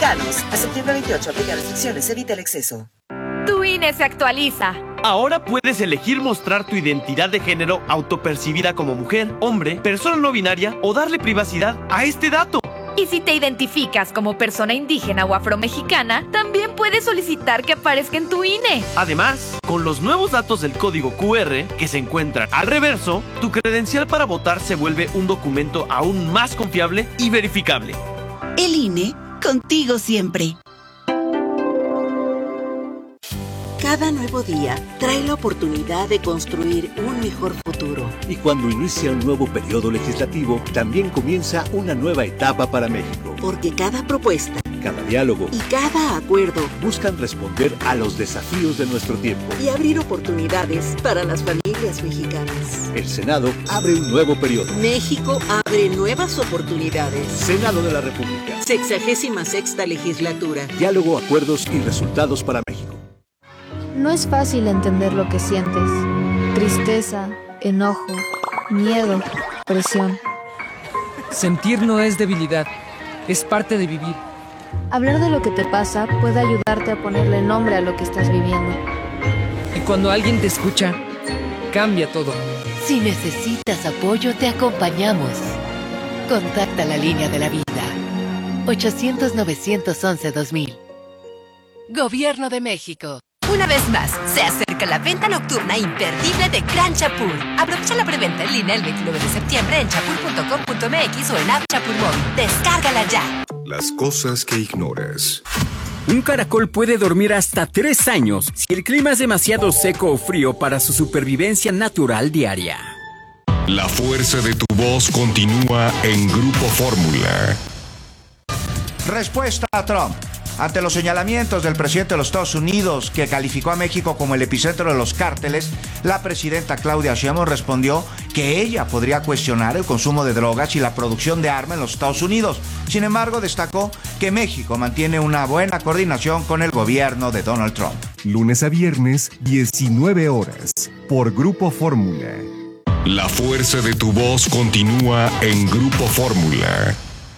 mexicanos. A septiembre 28, aplica restricciones, evita el exceso. Tu INE se actualiza. Ahora puedes elegir mostrar tu identidad de género autopercibida como mujer, hombre, persona no binaria o darle privacidad a este dato. Y si te identificas como persona indígena o afromexicana, también puedes solicitar que aparezca en tu INE. Además, con los nuevos datos del código QR que se encuentran al reverso, tu credencial para votar se vuelve un documento aún más confiable y verificable. El INE, contigo siempre. Cada nuevo día trae la oportunidad de construir un mejor futuro. Y cuando inicia un nuevo periodo legislativo, también comienza una nueva etapa para México. Porque cada propuesta, cada diálogo y cada acuerdo buscan responder a los desafíos de nuestro tiempo y abrir oportunidades para las familias mexicanas. El Senado abre un nuevo periodo. México abre nuevas oportunidades. Senado de la República. 66ª legislatura. Diálogo, acuerdos y resultados para México. No es fácil entender lo que sientes. Tristeza, enojo, miedo, presión. Sentir no es debilidad, es parte de vivir. Hablar de lo que te pasa puede ayudarte a ponerle nombre a lo que estás viviendo. Y cuando alguien te escucha, cambia todo. Si necesitas apoyo, te acompañamos. Contacta la línea de la vida. 800-911-2000. Gobierno de México. Una vez más, se acerca la venta nocturna imperdible de Gran Chapur. Aprovecha la preventa en línea el 29 de septiembre en chapur.com.mx o en App Chapur Móvil. ¡Descárgala ya! Las cosas que ignoras. Un caracol puede dormir hasta 3 años si el clima es demasiado seco o frío para su supervivencia natural diaria. La fuerza de tu voz continúa en Grupo Fórmula. Respuesta a Trump. Ante los señalamientos del presidente de los Estados Unidos, que calificó a México como el epicentro de los cárteles, la presidenta Claudia Sheinbaum respondió que ella podría cuestionar el consumo de drogas y la producción de armas en los Estados Unidos. Sin embargo, destacó que México mantiene una buena coordinación con el gobierno de Donald Trump. Lunes a viernes, 19 horas, por Grupo Fórmula. La fuerza de tu voz continúa en Grupo Fórmula.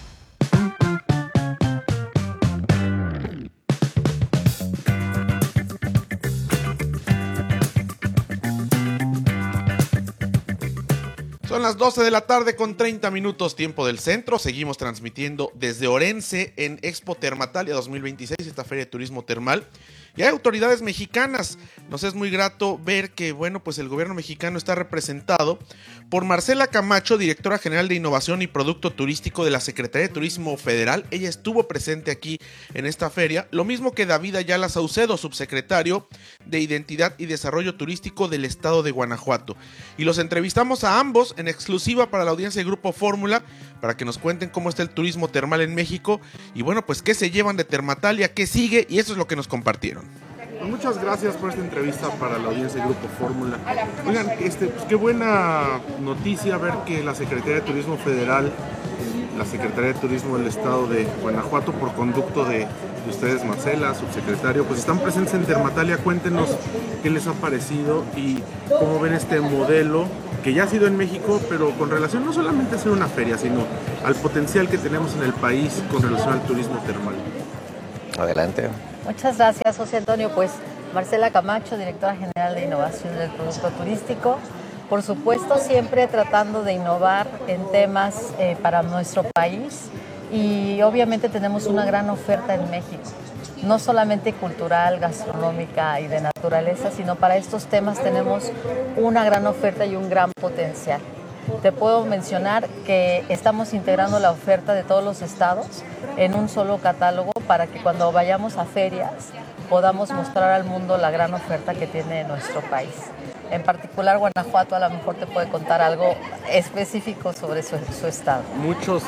Son las 12 de la tarde con 30 minutos, tiempo del centro. Seguimos transmitiendo desde Orense en Expo Termatalia 2026, esta feria de turismo termal. Y hay autoridades mexicanas. Nos es muy grato ver que, bueno, pues el gobierno mexicano está representado por Marcela Camacho, directora general de Innovación y Producto Turístico de la Secretaría de Turismo Federal. Ella estuvo presente aquí en esta feria, lo mismo que David Ayala Saucedo, subsecretario de Identidad y Desarrollo Turístico del Estado de Guanajuato. Y los entrevistamos a ambos en exclusiva para la audiencia de Grupo Fórmula, para que nos cuenten cómo está el turismo termal en México y, bueno, pues qué se llevan de Termatalia, qué sigue, y eso es lo que nos compartieron. Muchas gracias por esta entrevista para la audiencia de Grupo Fórmula. Oigan, pues qué buena noticia ver que la Secretaría de Turismo Federal, la Secretaría de Turismo del Estado de Guanajuato, por conducto de ustedes, Marcela, subsecretario, pues están presentes en Termatalia. Cuéntenos qué les ha parecido y cómo ven este modelo que ya ha sido en México, pero con relación no solamente a ser una feria, sino al potencial que tenemos en el país con relación al turismo termal. Adelante. Muchas gracias, José Antonio. Pues Marcela Camacho, directora general de Innovación del Producto Turístico. Por supuesto, siempre tratando de innovar en temas para nuestro país, y obviamente tenemos una gran oferta en México, no solamente cultural, gastronómica y de naturaleza, sino para estos temas tenemos una gran oferta y un gran potencial. Te puedo mencionar que estamos integrando la oferta de todos los estados en un solo catálogo para que cuando vayamos a ferias podamos mostrar al mundo la gran oferta que tiene nuestro país. En particular, Guanajuato a lo mejor te puede contar algo específico sobre su estado. Muchas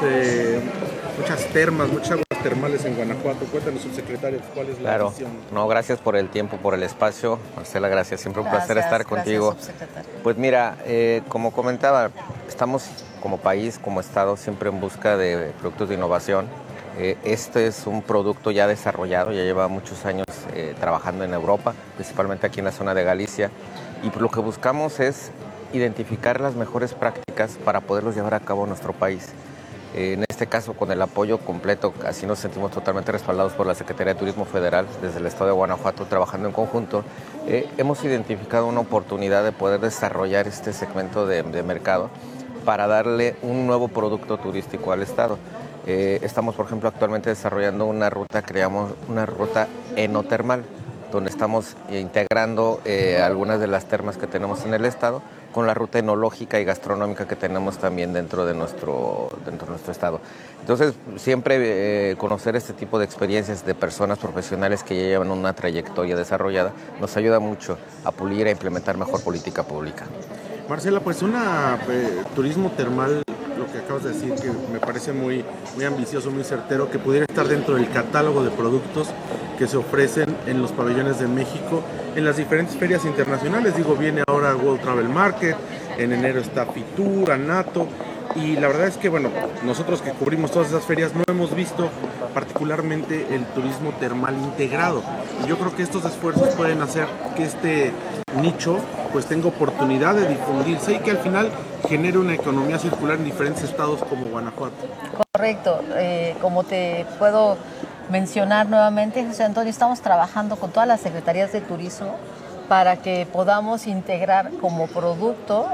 termas, muchas aguas termales en Guanajuato. Cuéntanos, subsecretario, ¿cuál es la visión? No, gracias por el tiempo, por el espacio. Marcela, gracias. Siempre un placer estar contigo. Pues mira, como comentaba, estamos como país, como estado, siempre en busca de productos de innovación. Este es un producto ya desarrollado, ya lleva muchos años trabajando en Europa, principalmente aquí en la zona de Galicia. Y lo que buscamos es identificar las mejores prácticas para poderlos llevar a cabo en nuestro país. En este caso, con el apoyo completo, así nos sentimos totalmente respaldados por la Secretaría de Turismo Federal, desde el estado de Guanajuato, trabajando en conjunto. Hemos identificado una oportunidad de poder desarrollar este segmento de mercado para darle un nuevo producto turístico al estado. Estamos, por ejemplo, actualmente desarrollando una ruta, creamos una ruta enotermal, donde estamos integrando algunas de las termas que tenemos en el estado con la ruta enológica y gastronómica que tenemos también dentro de nuestro estado. Entonces, siempre conocer este tipo de experiencias de personas profesionales que ya llevan una trayectoria desarrollada nos ayuda mucho a pulir e implementar mejor política pública. Marcela, pues turismo termal, lo que acabas de decir, que me parece muy ambicioso, muy certero, que pudiera estar dentro del catálogo de productos que se ofrecen en los pabellones de México, en las diferentes ferias internacionales. Digo, viene ahora World Travel Market, en enero está Fitur, Anato, y la verdad es que, bueno, nosotros que cubrimos todas esas ferias no hemos visto particularmente el turismo termal integrado. Y yo creo que estos esfuerzos pueden hacer que este nicho pues tenga oportunidad de difundirse y que al final genere una economía circular en diferentes estados como Guanajuato. Correcto, como te puedo mencionar nuevamente, José Antonio, estamos trabajando con todas las secretarías de turismo para que podamos integrar como producto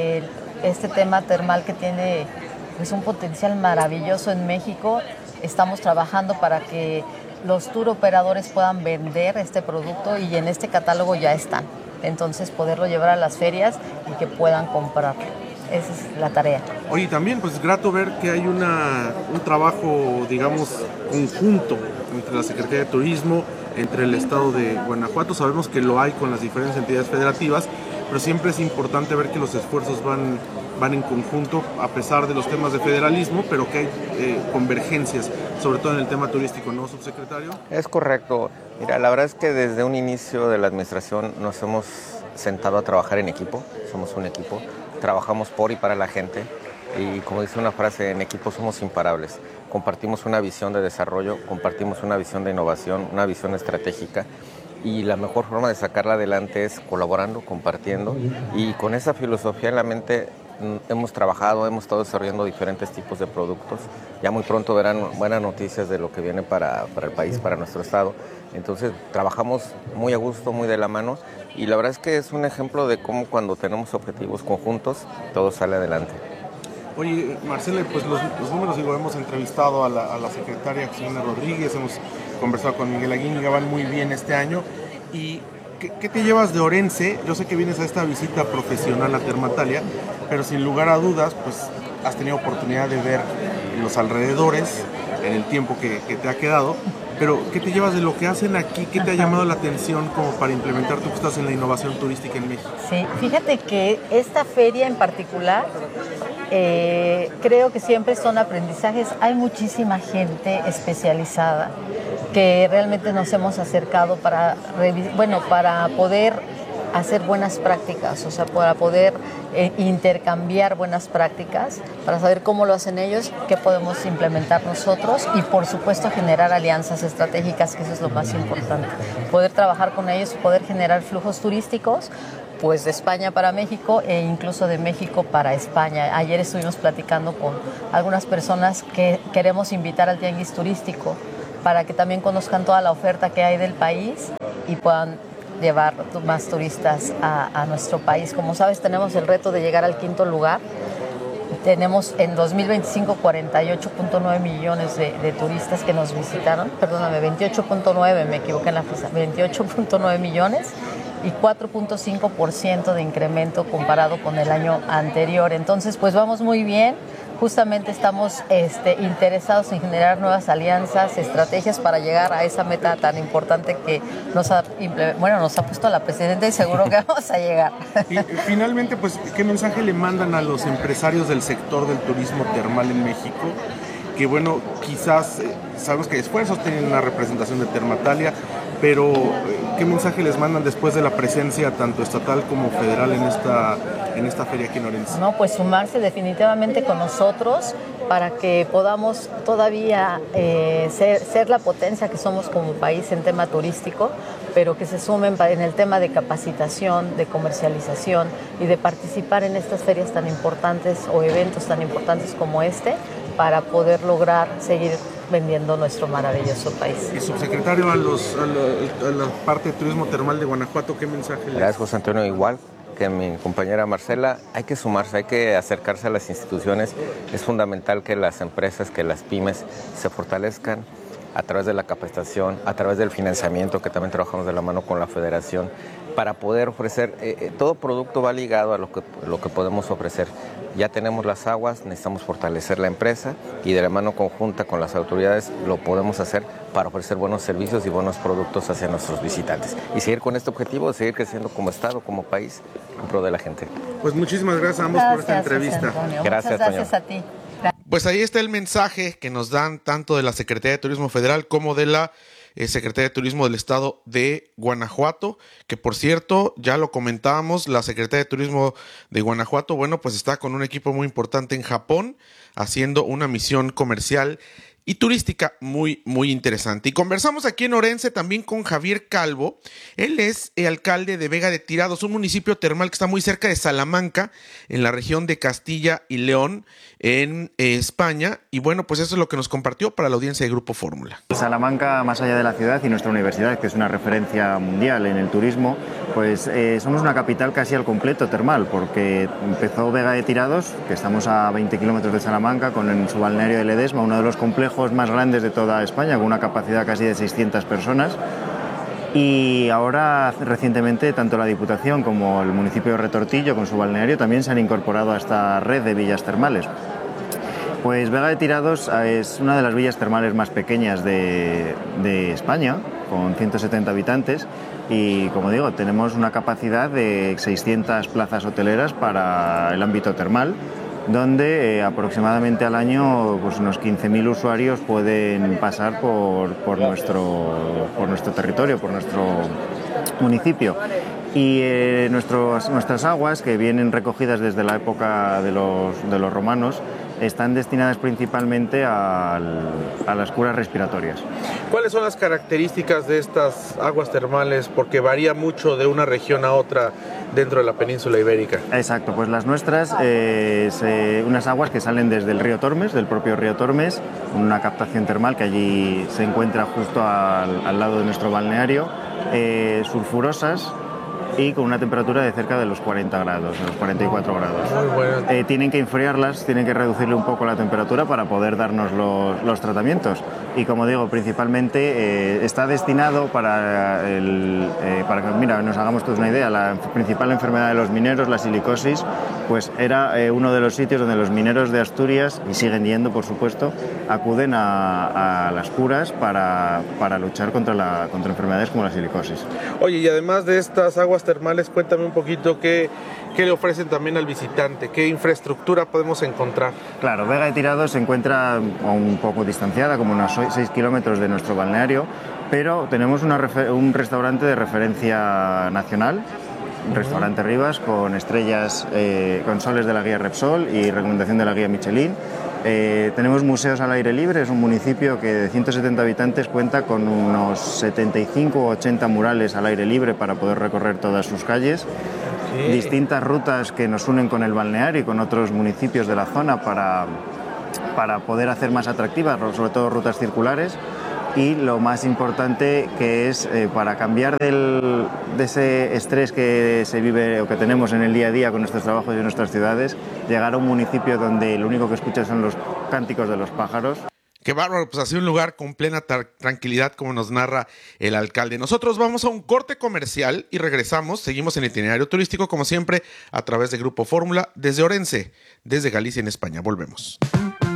este tema termal que tiene pues, un potencial maravilloso en México. Estamos trabajando para que los tour operadores puedan vender este producto y en este catálogo ya están. Entonces poderlo llevar a las ferias y que puedan comprarlo. Esa es la tarea. Oye, también pues grato ver que hay un trabajo, digamos, conjunto entre la Secretaría de Turismo, entre el Estado de Guanajuato. Sabemos que lo hay con las diferentes entidades federativas, pero siempre es importante ver que los esfuerzos van en conjunto, a pesar de los temas de federalismo, pero que hay convergencias, sobre todo en el tema turístico, ¿no, subsecretario? Es correcto. Mira, la verdad es que desde un inicio de la administración nos hemos sentado a trabajar en equipo, somos un equipo, trabajamos por y para la gente y como dice una frase, en equipo somos imparables. Compartimos una visión de desarrollo, compartimos una visión de innovación, una visión estratégica y la mejor forma de sacarla adelante es colaborando, compartiendo y con esa filosofía en la mente hemos estado desarrollando diferentes tipos de productos. Ya muy pronto verán buenas noticias de lo que viene para el país, para nuestro estado. Entonces trabajamos muy a gusto, muy de la mano y la verdad es que es un ejemplo de cómo cuando tenemos objetivos conjuntos todo sale adelante. Oye, Marcela, pues los números, digo, hemos entrevistado a la secretaria Ximena Rodríguez, hemos conversado con Miguel Aguíñiga, van muy bien este año. ¿Y qué te llevas de Orense? Yo sé que vienes a esta visita profesional a Termatalia, pero sin lugar a dudas, pues has tenido oportunidad de ver los alrededores en el tiempo que te ha quedado. Pero, ¿qué te llevas de lo que hacen aquí? ¿Qué te ha llamado la atención como para implementar tú que estás en la innovación turística en México? Sí, fíjate que esta feria en particular, creo que siempre son aprendizajes. Hay muchísima gente especializada que realmente nos hemos acercado para poder hacer buenas prácticas, o sea, para poder intercambiar buenas prácticas, para saber cómo lo hacen ellos, qué podemos implementar nosotros y por supuesto generar alianzas estratégicas, que eso es lo más importante. Poder trabajar con ellos y poder generar flujos turísticos, pues de España para México e incluso de México para España. Ayer estuvimos platicando con algunas personas que queremos invitar al tianguis turístico para que también conozcan toda la oferta que hay del país y puedan llevar más turistas a nuestro país. Como sabes, tenemos el reto de llegar al 5º lugar. Tenemos en 2025 48.9 millones de turistas que nos visitaron. Perdóname, 28.9, me equivoqué en la fecha. 28.9 millones y 4.5% de incremento comparado con el año anterior. Entonces, pues vamos muy bien. Justamente estamos interesados en generar nuevas alianzas, estrategias para llegar a esa meta tan importante que nos ha puesto la presidenta y seguro que vamos a llegar. Y finalmente, pues, ¿qué mensaje le mandan a los empresarios del sector del turismo termal en México? Que bueno, quizás sabemos que hay esfuerzos, tienen una representación de Termatalia, pero ¿qué mensaje les mandan después de la presencia tanto estatal como federal en esta feria aquí en Orense? No, pues sumarse definitivamente con nosotros para que podamos todavía ser la potencia que somos como país en tema turístico, pero que se sumen en el tema de capacitación, de comercialización y de participar en estas ferias tan importantes o eventos tan importantes como este, para poder lograr seguir vendiendo nuestro maravilloso país. Y subsecretario, a la parte de turismo termal de Guanajuato, ¿qué mensaje le da? Gracias, José Antonio. Igual que mi compañera Marcela, hay que sumarse, hay que acercarse a las instituciones. Es fundamental que las empresas, que las pymes se fortalezcan a través de la capacitación, a través del financiamiento, que también trabajamos de la mano con la Federación, para poder ofrecer, todo producto va ligado a lo que podemos ofrecer. Ya tenemos las aguas, necesitamos fortalecer la empresa y de la mano conjunta con las autoridades lo podemos hacer para ofrecer buenos servicios y buenos productos hacia nuestros visitantes. Y seguir con este objetivo, seguir creciendo como Estado, como país, en pro de la gente. Pues muchísimas gracias a ambos por esta entrevista. Gracias, gracias a ti. Pues ahí está el mensaje que nos dan tanto de la Secretaría de Turismo Federal como de la Secretaría de Turismo del Estado de Guanajuato, que por cierto, ya lo comentábamos, la Secretaría de Turismo de Guanajuato, bueno, pues está con un equipo muy importante en Japón, haciendo una misión comercial y turística muy, muy interesante. Y conversamos aquí en Orense también con Javier Calvo. Él es el alcalde de Vega de Tirados, un municipio termal que está muy cerca de Salamanca, en la región de Castilla y León, en España. Y bueno, pues eso es lo que nos compartió para la audiencia de Grupo Fórmula. Salamanca, más allá de la ciudad y nuestra universidad, que es una referencia mundial en el turismo, pues somos una capital casi al completo termal, porque empezó Vega de Tirados, que estamos a 20 kilómetros de Salamanca, con su balneario de Ledesma, uno de los complejos más grandes de toda España, con una capacidad casi de 600 personas. Y ahora, recientemente, tanto la Diputación como el municipio de Retortillo, con su balneario, también se han incorporado a esta red de villas termales. Pues Vega de Tirados es una de las villas termales más pequeñas de España, con 170 habitantes, y como digo, tenemos una capacidad de 600 plazas hoteleras para el ámbito termal, donde aproximadamente al año pues unos 15.000 usuarios pueden pasar por nuestro territorio, por nuestro municipio. Y nuestras aguas, que vienen recogidas desde la época de los romanos, están destinadas principalmente a las curas respiratorias. ¿Cuáles son las características de estas aguas termales? Porque varía mucho de una región a otra dentro de la península ibérica. Exacto, pues las nuestras, unas aguas que salen desde el río Tormes, del propio río Tormes, una captación termal que allí se encuentra justo al lado de nuestro balneario, sulfurosas, y con una temperatura de cerca de los 40 grados, de los 44 grados. Muy bueno. Tienen que enfriarlas, tienen que reducirle un poco la temperatura para poder darnos los tratamientos. Y como digo, principalmente está destinado para que, mira, nos hagamos todos una idea, la principal enfermedad de los mineros, la silicosis, pues era uno de los sitios donde los mineros de Asturias, y siguen yendo por supuesto, acuden a las curas para luchar contra enfermedades como la silicosis. Oye, y además de estas aguas termales, cuéntame un poquito qué le ofrecen también al visitante, qué infraestructura podemos encontrar. Claro, Vega de Tirados se encuentra un poco distanciada, como unos 6 kilómetros de nuestro balneario, pero tenemos un restaurante de referencia nacional, un restaurante Rivas, con estrellas, con soles de la guía Repsol y recomendación de la guía Michelin. Tenemos museos al aire libre, es un municipio que de 170 habitantes cuenta con unos 75 o 80 murales al aire libre para poder recorrer todas sus calles. Sí. Distintas rutas que nos unen con el balneario y con otros municipios de la zona para poder hacer más atractivas, sobre todo rutas circulares. Y lo más importante, que es para cambiar de ese estrés que se vive o que tenemos en el día a día con nuestros trabajos y nuestras ciudades, llegar a un municipio donde lo único que escuchas son los cánticos de los pájaros. Qué bárbaro, pues así un lugar con plena tranquilidad, como nos narra el alcalde. Nosotros vamos a un corte comercial y regresamos. Seguimos en el itinerario turístico, como siempre, a través de Grupo Fórmula, desde Orense, desde Galicia, en España. Volvemos.